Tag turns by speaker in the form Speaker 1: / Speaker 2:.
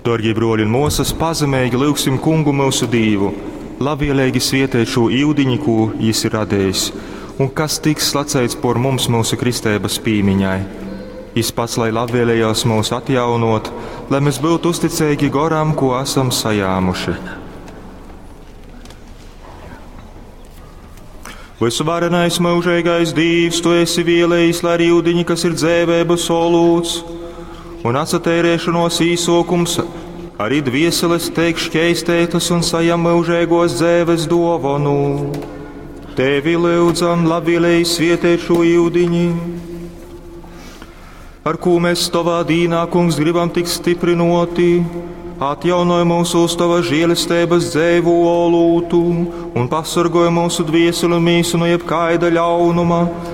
Speaker 1: Dārgie broļi un mūsas, pazemīgi lūgsim Kungu mūsu Dievu, labvēlīgi svietēt šo ildiņu, ko Jis ir radījis, un kas tiks slacēts por mums mūsu kristības pīmiņai. Jis pats, lai labvēlējās mūs atjaunot, lai mēs būtu uzticīgi goram, ko esam sajāmuši. Visvarenais mūžīgais Dievs, Tu esi vielējis, lai ildiņi, kas ir dzēvēba solūts, un atsatērēšanos īsokums, arī dvieseles teik šķeistētas un sajam mūžēgos dzēves dovanu. Tevi lūdzam, labvēlēji svietēt šo ildiņi, ar ko mēs Tavā dīnā, Kungs, gribam tik stiprinoti, atjaunoj mūsu uz Tava žēlistības dzēvu olūtu un pasargoj mūsu dvieseli un mīsu no jebkaida ļaunuma,